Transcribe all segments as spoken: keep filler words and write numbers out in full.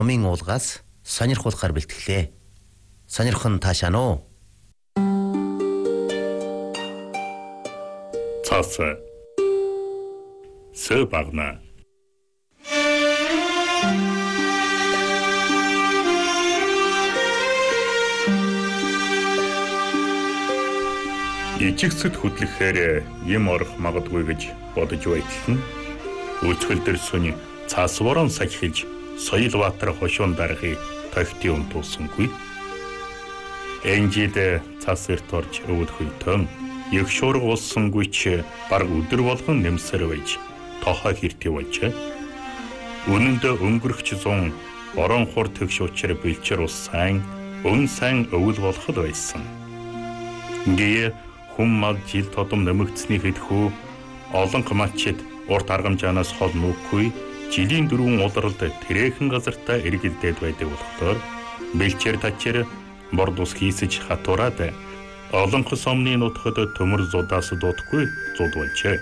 Номын уулгаас сонирхуулахаар бэлтгэлээ. Сонирхон таашаана уу? Цаас сэ багна. Ижигсэд хөдлөхээр юм орох магадгүй гэж бодож байтал нь өцгөлдөр сүн цаас ворон сахиж Соёлбаатар хошуун дарахыг тогтын унтуулсангүй. Энжид цаас эрт орж өвдөхөйтөн их шуурга болсонгүй ч баг өдөр болгон нэмсэр байж тохоо хэртэй болж. Үнэндээ өнгөрөх зун орон хур тэгш учир бэлчэр ус сайн өн сайн өвөл болоход байсан. Гээ хүм жил тодом нэмэгдсэний хэдхүү олон гмачид урт аргамжаанаас хол нүхгүй жилийн дөрвөн улралд тэрээхэн газартаа эргэлдээд байдаг болохоор бэлчээр тачир бордус хийсэж хатураад олон сомны нутгад төмөр зудаас дутхгүй зуд болжээ.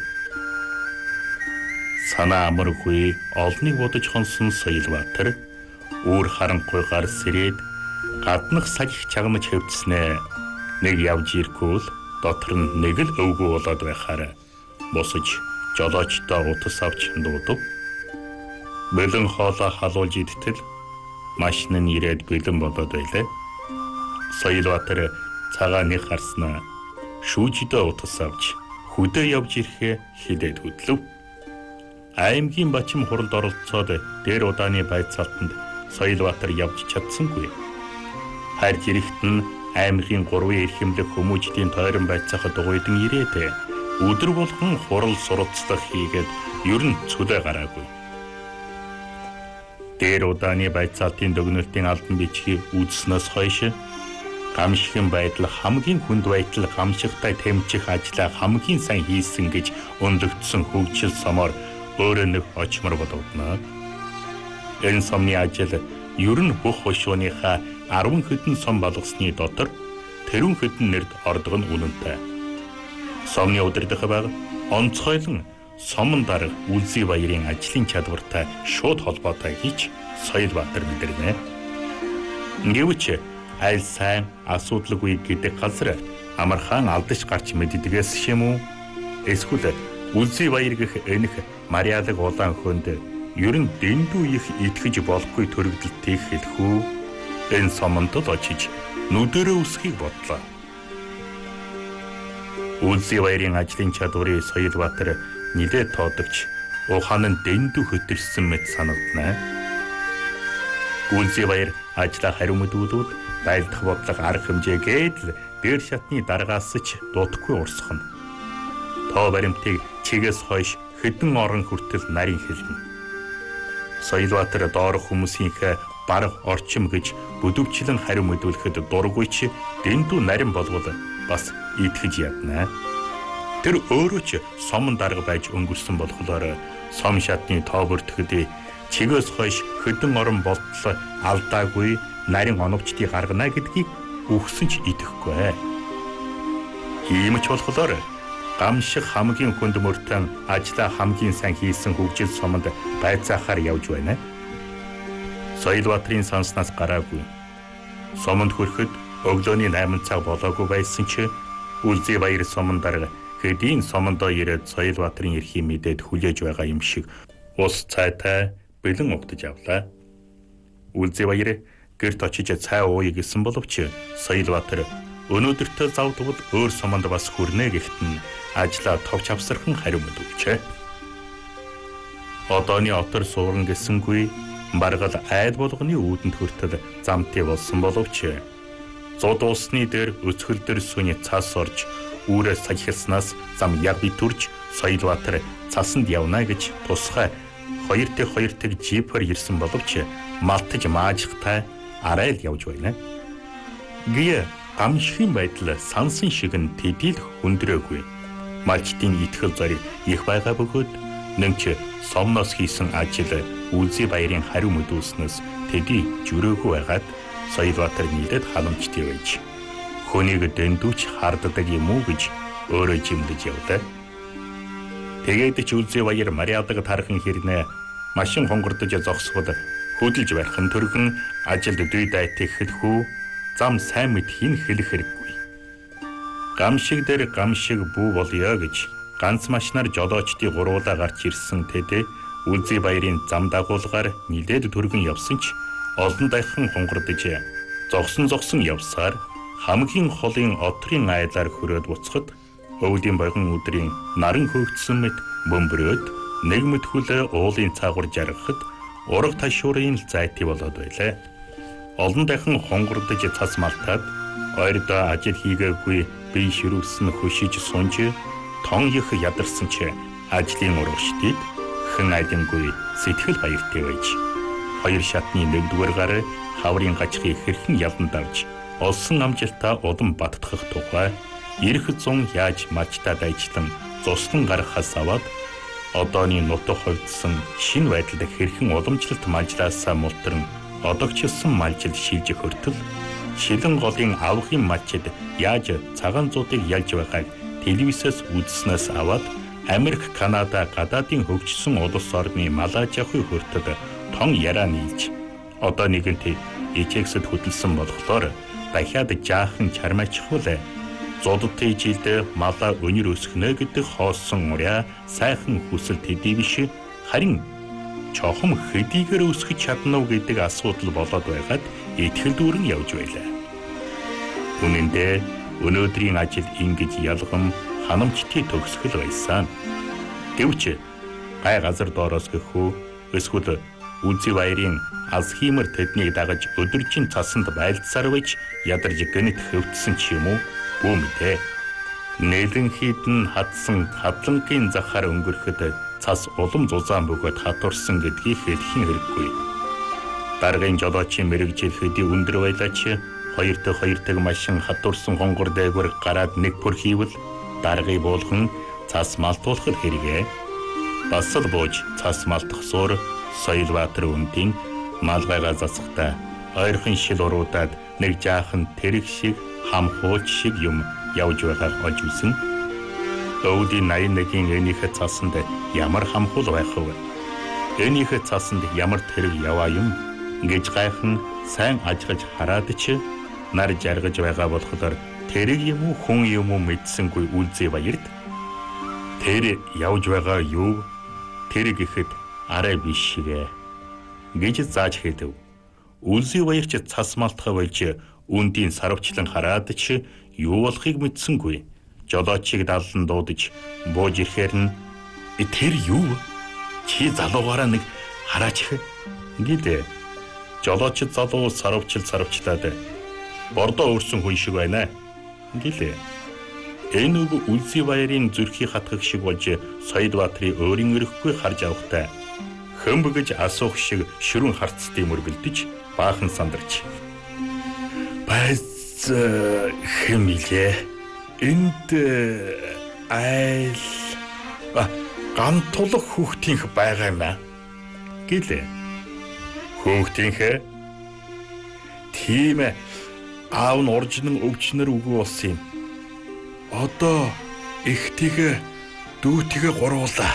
Санаа амаргүй олныг бодож хонсон Соёлбаатар үүр харанхуй гар сэрээд гаднах сахих чагнаж хөвдснээ нэг явж ирэхгүй л дотор нь нэг л өвгөө болоод байхаар босож жолоочтой утас авч дуудав. Бэлэн хоолоо халуулж идтэл машин нь ирээд бэлэн болоод байлаа. Соёлбаатар цагааны харснаа шүүжидээ утас авч хөдөө явж ирэхээ хилээд хөдлөв. Аймгийн бачим хуралд оролцоод дээр удааны байцаалтанд Соёлбаатар явж чадсангүй. Харж ирэхэд нь аймгийн гурван эрхэмлэх хүмүүжлийн тойрон байцаахад дугуйдан ирээд өдөр болгон хурал суралцлах хийгээд ер нь цөлөө гараагүй. Дээр удааны байцаалтын дүгнэлтийн албан бичгийг үзснээс хойш гамшигын байдал хамгийн хүнд байтал гамшигтай тэмчих ажлаа хамгийн сайн хийсэн гэж өндөгдсөн хөгжил сомоор өөрөө нэг очмор бодогдно. Энэ сомны ажил ер нь бүх хошууныхаа арван хэдэн сом болгосны дотор тэрүүн хэдэн нэрд ордог нь үнэнтэй. Сомны удирдах байга онцгойлон сомон дарга Үлзий баярын ажлын чадвартай шууд холбоотой гэж Соёлбаатар мэдэрнэ. Гэвч аль сайн асуудалгүй гэдэг газар амархан алдаж гарч мэддгээс шимүү эсвэл Үлзий баяр гэх энэх Мариалаг улаан хөнд ер нь дэндүү их итгэж болохгүй төрөгдөлтийг хэлэхүү энэ сомондод очиж нүдэрээ үсхийг бодлоо. Үлзий баярын ажлын чадварыг Соёлбаатар нилээд тоодогч ухаан нь дэндүү хөтөлсөн мэт санагдана. Үлзий баяр ажлаа хариу мэдүүлвэл байлдах бодлого арга хэмжээгээд л дээр шатны дараагаас ч дутхгүй урсгана. Тоо баримтыг чигээс хойш хэдэн орон хүртэл нарийн хэлнэ. Соёлбаатар доорх хүмүүсийнхээ бараг орчим гэж бүдүүвчлэн хариу мэдүүлэхэд дургүй ч дэндүү нарийн болвол бас итгэж ядна. Тэр өөрөө ч сомон дарга байж өнгөрсөн болохоор сом шатны тоо бүртгэхэд чигээс хойш хэдэн орон болтлоо алдаагүй нарийн оновчдыг гаргана гэдгийг үхсэн ч итгэхгүй. Ийм ч болохоор гамшиг хамгийн хүнд мөртөн ажлаа хамгийн сайн хийсэн хөгжил сомонд байцаахаар явж байна. Соёлбаатарын санснаас гараагүй. Сомонд хүрэхэд өглөөний найман цаг болоогүй байсан ч Үлзий баяр сомон дарга хэдийн сомондоо ирээд Соёлбаатарын эрхийг мэдээд хүлээж байгаа юм шиг ус цайтай бэлэн угтаж авлаа. Үлзий баяр гэрт очиж цай ууя гэсэн боловч Соёлбаатар өнөөдөртөө завдвал өөр сомонд бас хүрнэ гэхэд нь ажлаа товч авсархан хариу мэдүүлжээ. Одооны отор сууран гэсэнгүй баргал айл болгоны үүдэнд хүртэл замтай болсон боловч зуд усны дээр өцгөлдөр сүний цаас орж үүрээ сахилснаас зам яг битүрж Соёлбаатар цасанд явна гэж тусгай хоёр дэх хоёр дэх жипээр ирсэн боловч малтаж маажихтай арай л явж байна. Гээ гамшигын байдал сансан шиг нь тэдийл хүндрээгүй. Малчдын итгэл зориг их байгаа бөгөөд нэмч сомноос хийсэн ажил Үлзий баярын хариу мэдүүлснээс тэдий жүрөөгүй байгаад Соёлбаатар нийлээд халамжтай байж хүнийг дэндүүч харддаг юм уу гэж өөрөө жимдэж явлаа. Тэгээд ч Үлзий баяр Мариадаг тархан хэрнээ машин хонгордож зогсоход Хөдөлж барих нь төргөн ажилд дүй дайтыг хэлэхүү зам сайн мэд хин хэлэх хэрэггүй. Гамшиг дээр гамшиг бүү болёо гэж ганц машинаар жолоочдын гуруула гарч ирсэн тэд Үлзий баярын зам дагуулгаар нилээд төргөн явсан ч олон дайхан хонгордож зогсон зогсон явсаар хамгийн холын отрын айлаар хөрөөд буцахад өвлийн бойгон өдрийн наран хөөгдсөн мэт бөмбөрөөд нэг мэтхүлээ уулын цаагуур жаргахад ураг ташуурын зайти болоод байлаа. Олон дахин хонгордож цас малтаад ойрдоо ажил хийгээгүй бие ширүүсэн хөшиж сунж тон их ядарсан ч ажлын урагшдыг хэн айдамгүй сэтгэл баяртай байж хоёр шатны нэгдүгээр гар хаврын гачхыг хэрхэн ялан давж олсон амжилтаа улам баттгах тухай ирэх зун яаж мачтаа дайчлан зуслан гарахаас аваад одооний нутаг хувьдсан шин байдалд хэрхэн уламжлалт малжлаасаа мултран одогчилсан малжил шилж хөртөл шилэн голын авахын мачид яаж цагаан зуудыг ялж байгааг телевизээс үзснээс аваад Америк, Канада гадаадын хөгжсөн улс орны малажахуй хөртөд тон яраа нийлж одоо нэгэнт ичээксэд хөдөлсөн болохоор дахиад жаахан чармайчихвал зодтой жилд малаа өнөр өсгөнө гэдэг хоосон урьа сайхан хүсэл төдий биш харин чохом хэдийгээр өсгөж чадна уу гэдэг асуудал болоод байгаад итгэл дүүрэн явж байлаа. Үнэн дээр өнөөдрийн ажил ингэж ялгам ханамжтгий төгсгөл байсан. Гэвч гай газар доороос гэхүү эсвэл Үлзий баярын Алцхаймер тэднийг дагаж өдөржин цасанд байлдсаар байж ядарж гэнэт хөвтсөн ч юм уу бүү мэдээ. Нэлэн хідэн хатсан хадлангийн захаар өнгөрөхөд цас улам зузаан бөгөөд хатурсан гэдгийг хэлхийн хэрэггүй. Даргын жолоочийн мэрэгжил хэдий өндөр байлаач хоёр дахь хоёр дахь машин хатурсан хонгор дээгүүр гараад нэг пөр хийвэл даргыг буулган цас малтуулах хэрэгэ. Бас л бууж цас малтах суур Соёлбаатар үндийн малгайгаа засахтаа ойрхон шил уруудаад нэг жаахан тэрэг шиг хам хууч шиг юм явж байгааг олж үзэн. Өвлийн наян нэгийн энийхэ цасанд ямар хамхул байх вэ? Энийхэ цасанд ямар тэрэг яваа юм гэж гайхан сайн ажгаж хараад ч нар жаргаж байгаа болохоор тэрэг юм уу хүн юм уу мэдсэнгүй Үлзий баярд тэр явж байгаа юу тэрэг ихэд арай биш шигэ гэж зааж хэлв. Үлзий баяр ч цас малтхаа болж үндийн сарвчлан хараад ч юу болохыг мэдсэнгүй. Жолоочийг даллан дуудаж бууж ирэхээр нь тэр юу чи залуугаараа нэг хараач гэдэг. Жолооч залуу сарвчил сарвчлаад бордоо өрсөн хүн шиг байна гэлээ. Энэ үг Үлзий баярын зүрхий хатгах шиг болж Соёлбаатарын өөрийн өрөхгүй харж авахтай хөмбөгж асуух шиг ширүүн харцтай мөргөлдөж баахан сандарч. Байц хэмилээ. Энд айл гам тулах хүүхдийнх байгаа юм аа гэлээ. Хүүхдийнх тийм ээ аав нь уржнан өвчнөр үгүй болсон юм. Одоо ихтэйгээ дүүтэйгээ гуруулаа.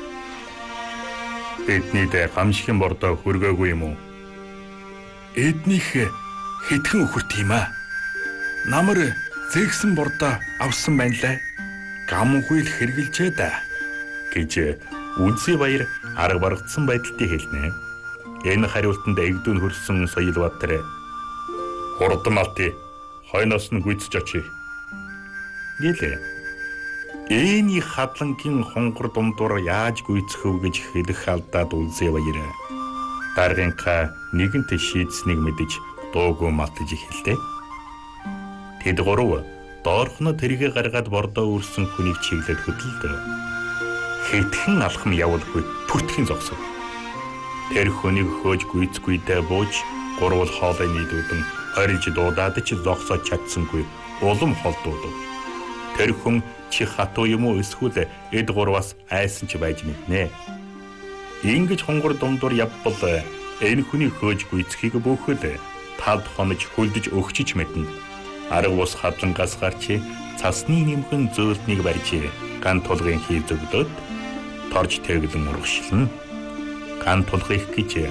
Эднийд гамшигын бордоо хүргээгүй юм уу? Эднийх хэдхэн өхөрт юм аа? Намар зэгсэн бордоо авсан байна лээ. Гам хүйл хэргэлжээ да гэж Үлзий баяр арга баргацсан байдалтай хэлнэ. Энэ хариултанд эгдүүн хөрсөн Соёлбаатар хурдан алти хойноос нь гүйцэж очив гэлээ. Эний хадлангийн хонгор дундуур яаж гүйцэх вэ гэж хэлэх алдаад Үлзий баяр даргынхаа нэгэнт шийдсэнийг мэдэж дуугүй матж эхэллээ. Тэд гурав доорхно тэргээ гаргаад бордоо өрсөн хүнийг чиглээд хөдөлдөө. Хэдхэн алхам явуулгүй бүртгэн зогсов. Тэр хүнийг хөөж гүйцгүйдээ бууж гурвал хоолой нийлүүлэн хорилж дуудаад ч зогсоод чадсангүй улам холдуулав. Тэр хүн чи хатуу юм уу эсвэл эд гурваас айсан ч байж мэднэ. Ингэж хонгор дундуур явбал энэ хүний хөөж гүйцхийг бөөхөл тав хонож хөлдөж өгчиж мэднэ. Арга ус хадлангаас гарч цасны нэмхэн зөөлднийг барьж ган тулгын хий зөвлөд торж тэглэн урагшлна. Ган тулгыг гэж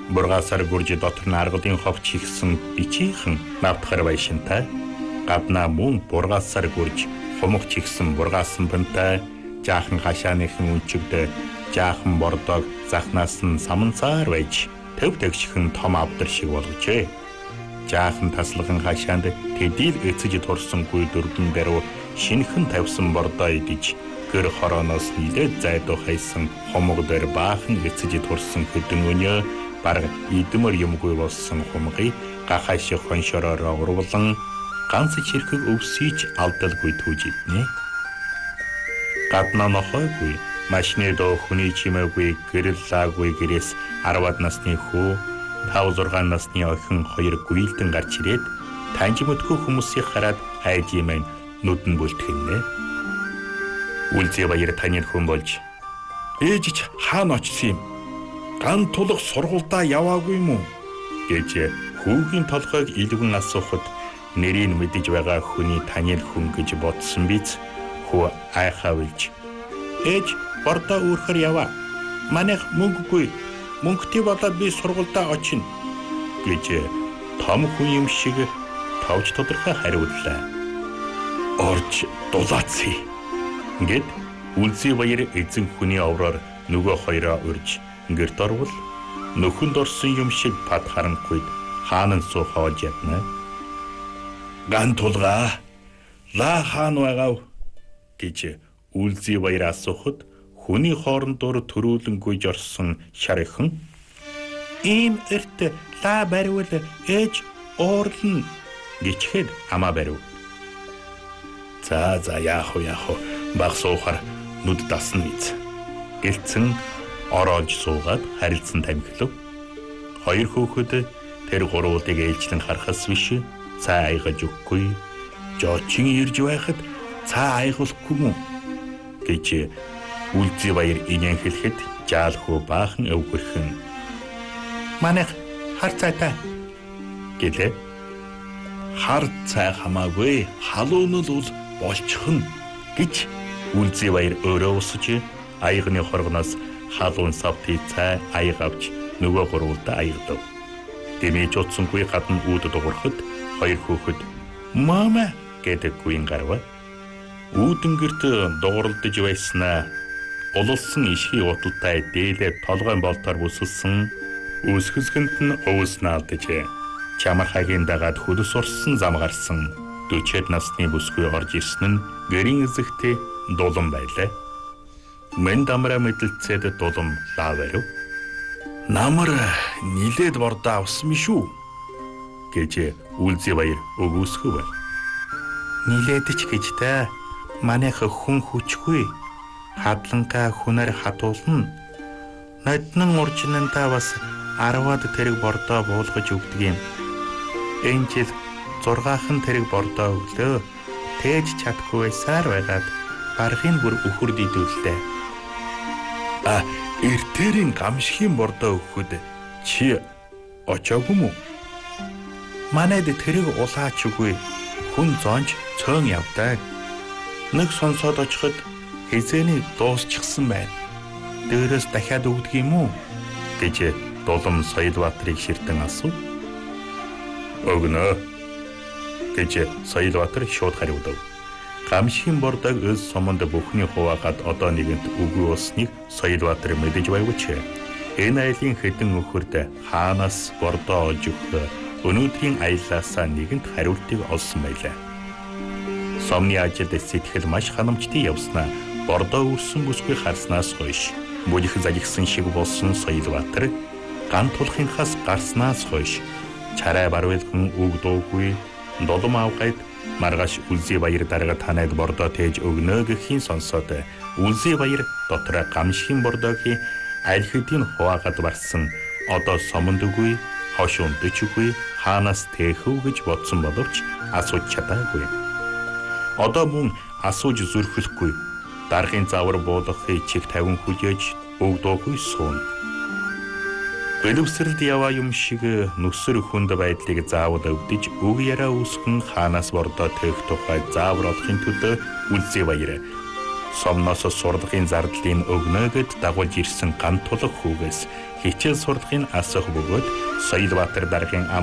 Бургасаар гүрж дотор нь аргалын ховч ихсэн бичийнхэн навтахар байшинтай. Гаднаа мөн бургасаар гүрж хумгч ихсэн бургаасан бэнтэй. Жаахан хашааныхын үнчигдэ жаахан бордог захнаас нь саманцаар байж төв төгшхөн том авдар шиг болгожээ. Жаахан таслаган хашаанд тэдийл эцэж турсангүй дөрвөн даруй шинхэн тавьсан бордоо идэж гэр хорооноос нилээд зайдуу хайсан хомог дээр баахан эцэж турсан хөдөн өнөө бараг идмэр юмгүй болсон хумгыг гахайших хоншороор урвалан ганц чирхэг өвсөж алдалгүй түүжиднэ. Гаднаа нохойгүй машины доо хүний чимээгүй гэрлаагүй гэрээс арваад насны хүү тав зургаан насны охин хоёр гүйлдэн гарч ирээд таньж мэдгүй хүмүүсийг хараад хайж имэн нүдэн бүлтгэнэ. Үлзий баяр танил хүн болж ээжич хаана очсон юм? Ган тулах сургуульдаа яваагүй юм уу? Гэж хүүгийн толгойг илвэн асуухад нэрийг мэдэж байгаа хүний танил хүн гэж бодсон биз. Хүү айхаа үлж ээж бордоо үүрхэр яваа. Манайх мөнгөгүй. Мөнгөтэй болоод би сургуульдаа очино гэж том хүн юм шиг товч тодорхой хариуллаа. Орж дулаацъя гэд Үлзий баяр эзэн хүний овроор нөгөө хоёроо урьж гэрт орвол нөхөнд орсон юм шиг пад харанхуйд хаанан суухаж ядна. Ган тулгаа лаа хаан байгаав гэж Үлзий баяр асуухад хүний хоорондоор төрүүлэнгүй орсон шархан ийм эрт лаа бариул ээж уурлна гэчихэд амаа барив. За за яах вэ яах вэ баг суухаар нүд дасна биз гэлцэн ороож суугаад харилцан тамхилав. Хоёр хүүхэд тэр гурвуудыг ээлжлэн харахаас биш цаа айгаж өгөхгүй. Жоочин ирж байхад цаа айгуулахгүй мүү гэж Үлзий баяр инэн хэлэхэд жаалхуу баахан өвгөрхөн манайх хар цайтай гэлээ. Хар цай хамаагүй халуунал бол болчихно гэж Үлзий баяр өөрөө усж аягны хоргоноос халуун савтыг цай аяг авч нөгөө гурвуулдаа аягдав. Дэмэж утсангүй гадна үүд дуурахад хоёр хүүхэд мама гэдэг гүйн гарва. Үүдэн гэрт дууралдаж байснаа улалсан ишхий уталтай дээлээ толгойн болтоор бүсэлсэн үсгэсгэнд нь өвс наалдаж чамархагийн дагаад хөлс урсан зам гарсан дүйчээд насны бүсгүй орж ирсэн нь гэрийн эзэгтэй дулан байлаа. Мэн дамраа мэдлцээд дулам лавэрв. Намар нилээд бордоо авсан юм шүү гэж Үлзий баяр өгөөсгөв. Нилээдч гэж та манайх хүн хүчгүй хадлангаа хүнээр хатуулна. Ноднон уржинантаа бас арваад тэрэг бордоо буулгаж өгдөг юм. Энэ жил зургаахан тэрэг бордоо өглөө тээж чадахгүй байсаар байгаад барахын бүр өхөр дийдүүллээ. А эртэрийн гамшигын бордоо өгөхөд чи очоогүй мүү? Манайд тэрэг улаачгүй хүн зонж цөөн явдаг. Нэг сонсоод очиход хизээний дуусчихсан байна. Дээрээс дахиад өгдөг юм уу гэж дулам Соёлбаатрыг ширтэн асуув. Өгнө гэж Соёлбаатар шууд хариулав. Гамшигын бордог өс суманд бүхний хуваагаад одоо нэгэнт үгүй болсныг Соёлбаатар мэдэж байвч энэ айлын хэдэн өхөрд хаанаас бордоо олж өгөх өнөөдрийн аяллаасаа нэгэнт хариултыг олсон байлаа. Сомны ажилд сэтгэл маш ханамжтай явснаа бордоо үрсэн бүсгүй харснаас хойш бүлэх залгсан шиг болсон Соёлбаатар ган тулахынхаас гарснаас хойш чарай баруйлхан үг дуугүй долом авгайд маргааш Үлзий баяр дарга танайд бордоо тээж өгнө гэхийн сонсоод Үлзий баяр дотроо гамшигын бордоогийн аль хэдийн хуваагаад барсан одоо сомонд үгүй хош өндөчгүй хаанаас тэхүү гэж бодсон боловч асууж чадаагүй. Одоо мөн асууж зүрхлэхгүй даргын завар буулгахыг чиг тавин хүлээж өгдөөгүй суун. Бэлэвсрэлд яваа юм шиг нүсэр хүнд байдлыг заавал өвдөж үг яраа үүсгэн хаанаас бордоо тээх тухай заавар олохын төлөө Үлзий баяр сомноос сурлагын зардлын өгнөөд дагуулж ирсэн ган тулах хүүгээс хичээл сурлагын асах бөгөөд Соёлбаатар даргын